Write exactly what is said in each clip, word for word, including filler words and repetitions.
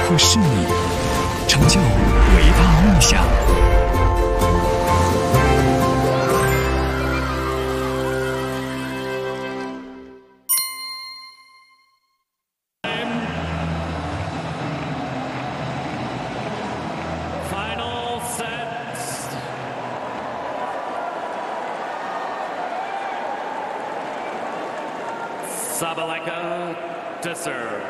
获胜利，成就伟大梦想。 Final sets. Sabalenka to serve.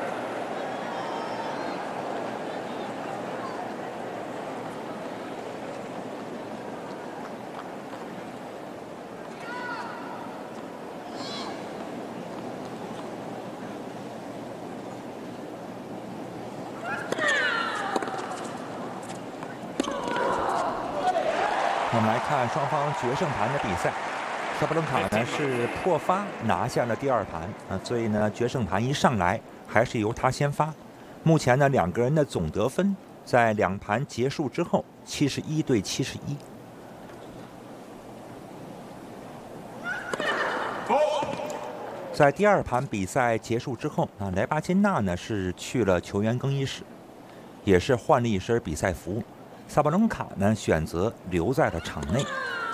我们来看双方决胜盘的比赛。萨巴伦卡呢是破发拿下了第二盘啊，所以呢决胜盘一上来还是由他先发。目前呢两个人的总得分在两盘结束之后七十一对七十一。在第二盘比赛结束之后啊，莱巴金娜呢是去了球员更衣室，也是换了一身比赛服。萨巴伦卡呢选择留在了场内。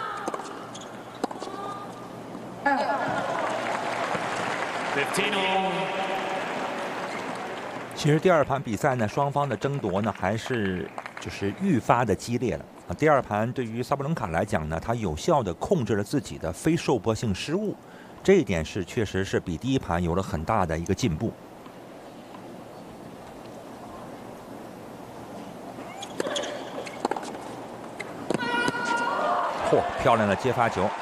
其实第二盘比赛呢，双方的争夺呢还是就是愈发的激烈了啊。第二盘对于萨巴伦卡来讲呢，他有效的控制了自己的非受迫性失误，这一点是确实是比第一盘有了很大的一个进步。嚯，漂亮的接发球！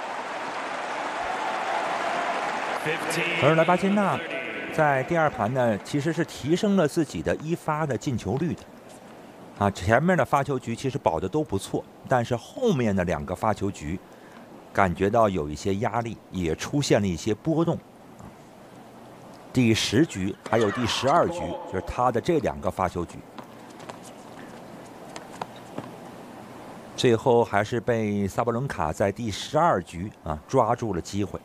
而莱巴金娜在第二盘呢，其实是提升了自己的一发的进球率的。啊，前面的发球局其实保的都不错，但是后面的两个发球局，感觉到有一些压力，也出现了一些波动。第十局还有第十二局，就是他的这两个发球局，最后还是被萨巴伦卡在第十二局啊抓住了机会。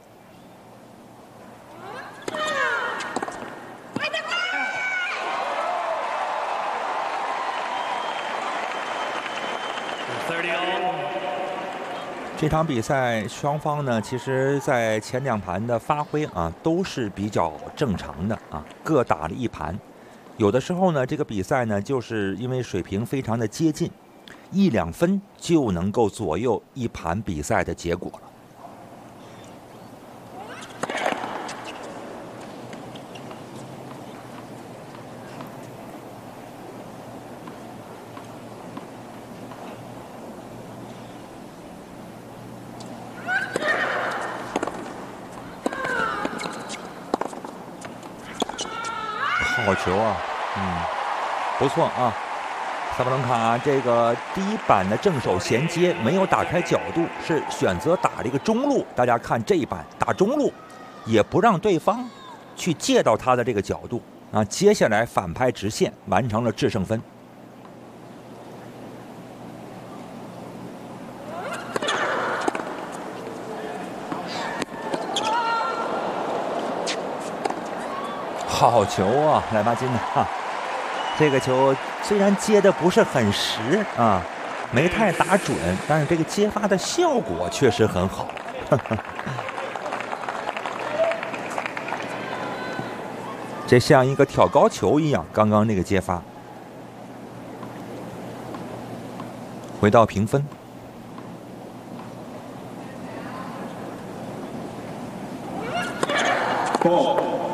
这场比赛双方呢，其实在前两盘的发挥啊都是比较正常的啊，各打了一盘。有的时候呢，这个比赛呢，就是因为水平非常的接近，一两分就能够左右一盘比赛的结果了。 好球啊，嗯，不错啊。萨巴伦卡这个第一板的正手衔接没有打开角度，是选择打了一个中路。大家看这一板打中路，也不让对方去借到他的这个角度啊。接下来反拍直线，完成了制胜分。 好球啊，莱巴金娜！这个球虽然接的不是很实啊，没太打准，但是这个接发的效果确实很好。这像一个挑高球一样，刚刚那个接发。回到平分。 Ball.